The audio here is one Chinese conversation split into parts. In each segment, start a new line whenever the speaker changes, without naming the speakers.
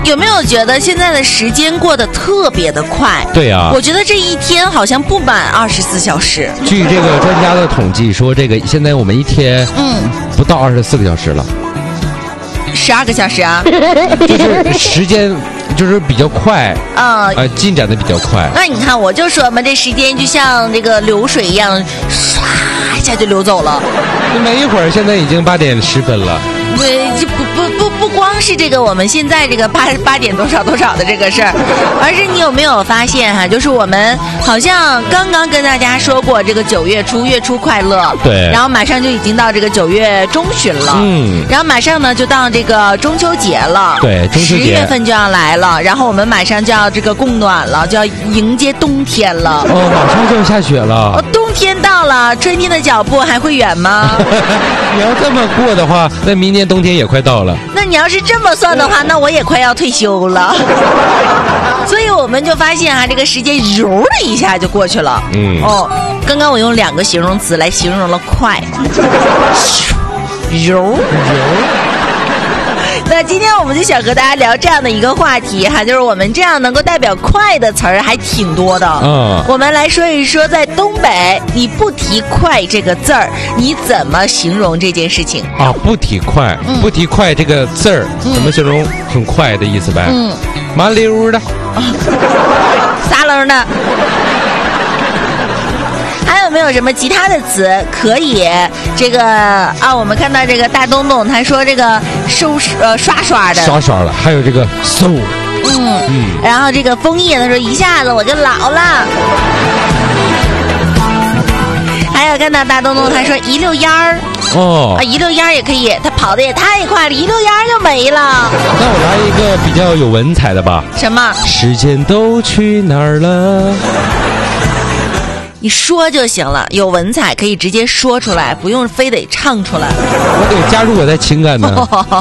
有没有觉得现在的时间过得特别的快？
对啊，
我觉得这一天好像不满24小时。
据这个专家的统计说，这个现在我们一天不到24个小时了
，12个小时啊，
就是时间就是比较快，进展的比较快。
那你看，我就说嘛，这时间就像这个流水一样，唰一下就流走了。
没一会儿，现在已经8点10分了。
就不光是这个我们现在这个8点多少的这个事儿，而是你有没有发现哈，就是我们好像刚刚跟大家说过这个9月初月初快乐，
对，
然后马上就已经到这个9月中旬了，然后马上呢就到这个中秋节了，
对，中秋节
10月份就要来了，然后我们马上就要这个供暖了，就要迎接冬天了。
马上就要下雪了。
冬天到了，春天的脚步还会远吗？
你要这么过的话，那明年冬天也快到了。
那你要是这么算的话，那我也快要退休了。所以我们就发现这个时间揉的一下就过去了。刚刚我用2个形容词来形容了快，揉。那今天我们就想和大家聊这样的一个话题哈，就是我们这样能够代表快的词儿还挺多的。我们来说一说，在东北你不提快这个字儿，你怎么形容这件事情
啊？不提快，不提快这个字儿，怎么形容很快的意思呗？麻溜的，
撒楞的。还有没有什么其他的词可以这个我们看到这个大东东他说这个刷刷的，
刷刷了，还有这个嗖，
然后这个枫叶他说一下子我就老了。还有看到大东东他说一溜烟儿，一溜烟儿也可以，他跑得也太快了，一溜烟儿就没了。
那我来一个比较有文采的吧。
什么？
时间都去哪儿了？
你说就行了，有文采可以直接说出来，不用非得唱出来。
我得加入我的情感呢。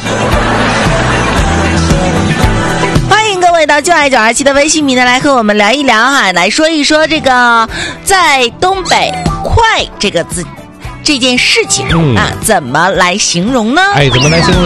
欢迎各位到就爱927的微信平台来和我们聊一聊哈，来说一说这个在东北快这个字这件事情怎么来形容呢？
怎么来形容